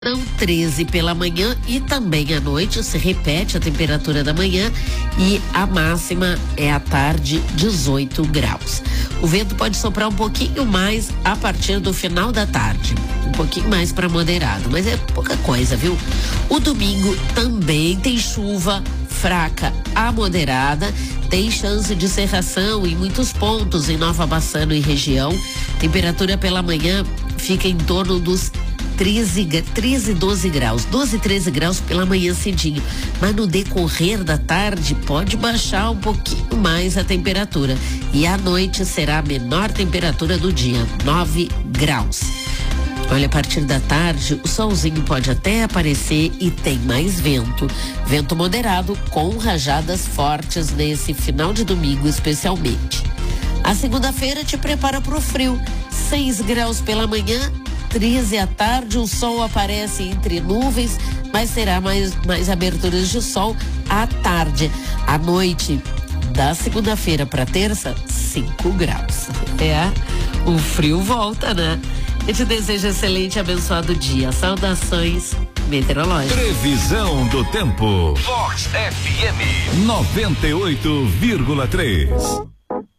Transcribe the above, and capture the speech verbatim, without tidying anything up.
treze pela manhã e também à noite se repete a temperatura da manhã e a máxima é à tarde dezoito graus. O vento pode soprar um pouquinho mais a partir do final da tarde, um pouquinho mais para moderado, mas é pouca coisa, viu? O domingo também tem chuva fraca a moderada, tem chance de cerração em muitos pontos em Nova Bassano e região. Temperatura pela manhã fica em torno dos treze, treze, doze graus, doze, treze graus pela manhã cedinho, mas no decorrer da tarde pode baixar um pouquinho mais a temperatura e à noite será a menor temperatura do dia, nove graus. Olha, a partir da tarde o solzinho pode até aparecer e tem mais vento, vento moderado com rajadas fortes nesse final de domingo especialmente. A segunda-feira te prepara para o frio, seis graus pela manhã, treze à tarde, o sol aparece entre nuvens, mas terá mais, mais aberturas de sol à tarde. À noite, da segunda-feira para terça, cinco graus. É, o frio volta, né? Eu te desejo excelente e abençoado dia. Saudações meteorológicas. Previsão do tempo. Vox F M noventa e oito vírgula três.